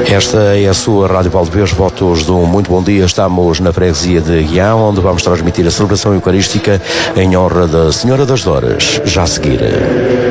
Esta é a sua Rádio Valdevez, votos de um muito bom dia. Estamos na freguesia de Guião, onde vamos transmitir a celebração eucarística em honra da Senhora das Dores, já a seguir.